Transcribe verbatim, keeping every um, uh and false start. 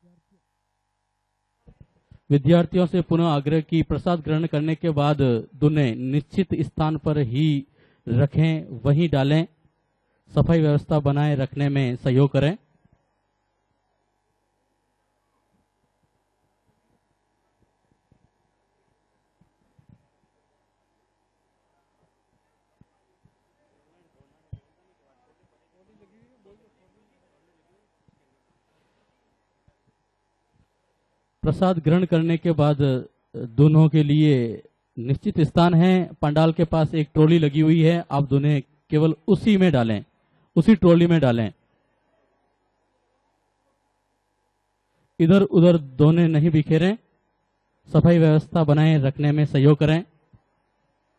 विद्यार्थियों से पुनः आग्रह की प्रसाद ग्रहण करने के बाद दुने निश्चित स्थान पर ही रखें, वहीं डालें। सफाई व्यवस्था बनाए रखने में सहयोग करें। प्रसाद ग्रहण करने के बाद दोनों के लिए निश्चित स्थान है, पंडाल के पास एक ट्रॉली लगी हुई है, आप दोनों केवल उसी में डालें, उसी ट्रॉली में डालें। इधर उधर दोनों नहीं बिखेरें। सफाई व्यवस्था बनाए रखने में सहयोग करें।